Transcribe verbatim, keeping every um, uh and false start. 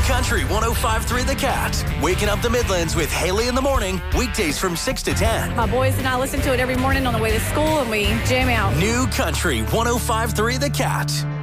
Country one oh five three The Cat. Waking up the Midlands with Haley in the morning. Weekdays from six to ten. My boys and I listen to it every morning on the way to school, and we jam out. New Country one oh five three The Cat.